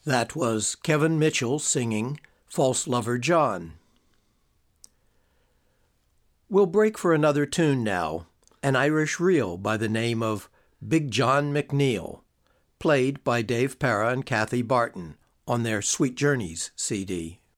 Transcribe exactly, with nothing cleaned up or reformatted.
That was Kevin Mitchell singing False Lover John. We'll break for another tune now, an Irish reel by the name of Big John McNeil, played by Dave Para and Kathy Barton on their Sweet Journeys C D.